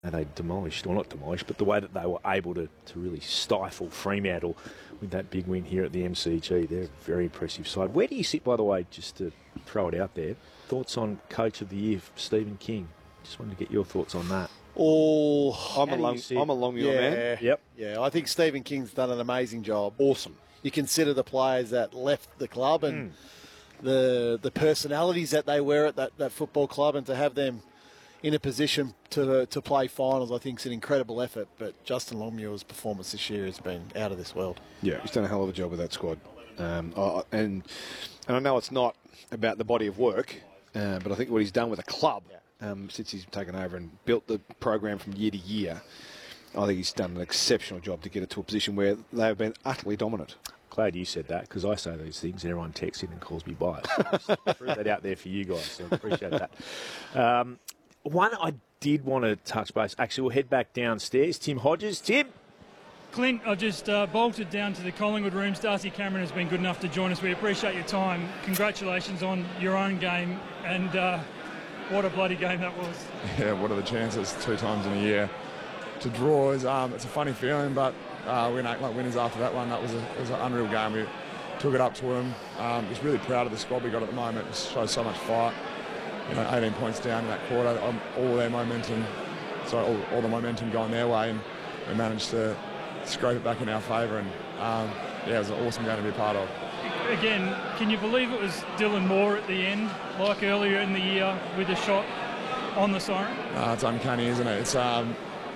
and they demolished, well not demolished, but the way that they were able to really stifle Fremantle with that big win here at the MCG. They're a very impressive side. Where do you sit, by the way, just to throw it out there, thoughts on Coach of the Year, Stephen King? Just wanted to get your thoughts on that. Oh, I'm a long man. Yep. Yeah, I think Stephen King's done an amazing job. Awesome. You consider the players that left the club and the personalities that they were at that football club, and to have them in a position to play finals, I think is an incredible effort. But Justin Longmuir's performance this year has been out of this world. Yeah, he's done a hell of a job with that squad. And I know it's not about the body of work, but I think what he's done with the club since he's taken over and built the program from year to year, I think he's done an exceptional job to get it to a position where they've been utterly dominant. Glad you said that, because I say these things and everyone texts in and calls me biased. So I threw that out there for you guys, so I appreciate that. One I did want to touch base. Actually, we'll head back downstairs. Tim Hodges. Tim? Clint, I've just bolted down to the Collingwood rooms. Darcy Cameron has been good enough to join us. We appreciate your time. Congratulations on your own game, and what a bloody game that was. Yeah, what are the chances 2 times in a year to draw? It's a funny feeling, but we act like winners after that one. That was an unreal game. We took it up to them. Just really proud of the squad we got at the moment. It shows so much fight. 18 points down in that quarter, all their momentum, all the momentum going their way, and we managed to scrape it back in our favour, and it was an awesome game to be a part of. Again, can you believe it was Dylan Moore at the end, like earlier in the year with a shot on the siren? It's uncanny, isn't it? It's I'm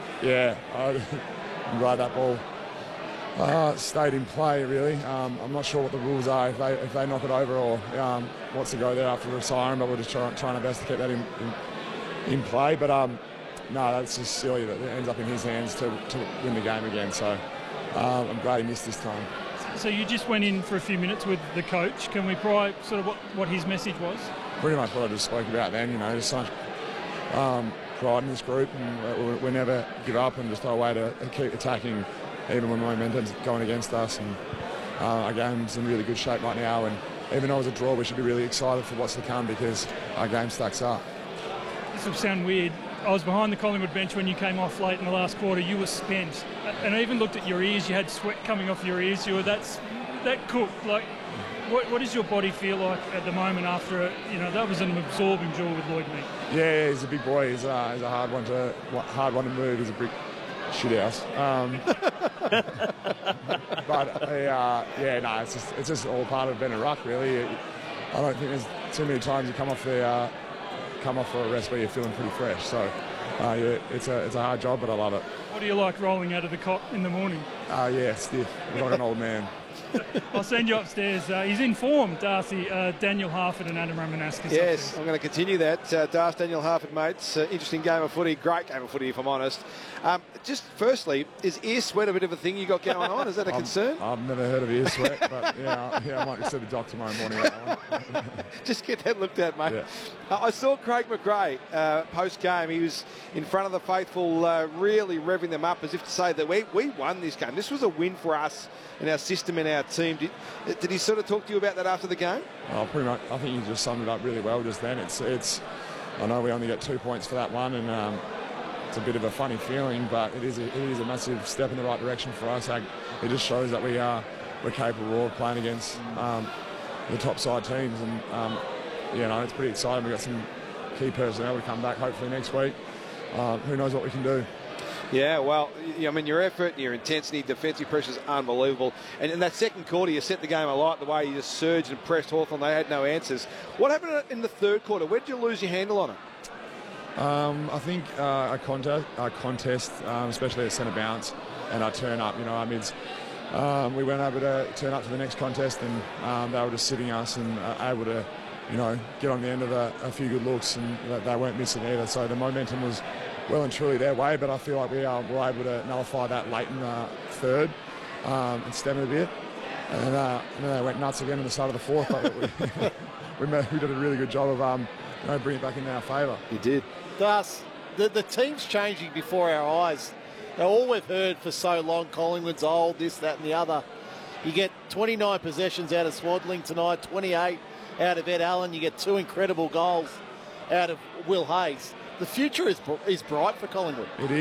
glad that ball stayed in play, really. I'm not sure what the rules are, if they knock it over or what's to go there after the siren, but we're just trying our best to keep that in play. But no, that's just silly that it ends up in his hands to win the game again. So I'm glad he missed this time. So you just went in for a few minutes with the coach. Can we pry sort of what his message was? Pretty much what I just spoke about then. Just so much pride in this group, and we never give up and just throw away to keep attacking, even when momentum's going against us. And our game's in really good shape right now, and even though it's a draw, we should be really excited for what's to come, because our game stacks up. This will sound weird. I was behind the Collingwood bench when you came off late in the last quarter. You were spent, and I even looked at your ears. You had sweat coming off your ears. You were that cooked. Like, what does your body feel like at the moment after that was an absorbing draw with Lloyd Meek? Yeah, he's a big boy. He's a hard one to move. He's a big shithouse. But it's just all part of being a ruck, really. I don't think there's too many times you come off for a rest where you're feeling pretty fresh. So it's a hard job, but I love it. What do you like rolling out of the cot in the morning? Stiff, like an old man. I'll send you upstairs. He's in form, Darcy. Daniel Harford and Adam Ramanauskas. Yes, I'm going to continue that. Darcy, Daniel Harford, mates. Interesting game of footy. Great game of footy, if I'm honest. Just firstly, is ear sweat a bit of a thing you got going on? Is that a concern? I've never heard of ear sweat, but I might see the doc tomorrow morning. Just get that looked at, mate. Yeah. I saw Craig McRae post-game. He was in front of the faithful, really revving them up as if to say that we won this game. This was a win for us and our system and our team. Did he sort of talk to you about that after the game? Oh, pretty much. I think you just summed it up really well just then. It's. I know we only get 2 points for that one, and it's a bit of a funny feeling, but it is a massive step in the right direction for us. It just shows that we're capable of playing against the top side teams, and it's pretty exciting. We've got some key personnel to come back hopefully next week. Who knows what we can do. Yeah, well, your effort, your intensity, defensive pressure is unbelievable. And in that second quarter, you set the game alight the way you just surged and pressed Hawthorn. They had no answers. What happened in the third quarter? Where did you lose your handle on it? I think a contest, especially at centre bounce, and our turn up. We weren't able to turn up to the next contest, and they were just sitting us and able to, get on the end of a few good looks, and they weren't missing either. So the momentum was well and truly their way, but I feel like we were able to nullify that late in the third and stem it a bit. And then they went nuts again in the start of the fourth, but we did a really good job of bringing it back in our favour. You did. Thus, the team's changing before our eyes. Now, all we've heard for so long, Collingwood's old, this, that and the other. You get 29 possessions out of Swaddling tonight, 28 out of Ed Allen. You get 2 incredible goals out of Will Hayes. The future is bright for Collingwood. It is.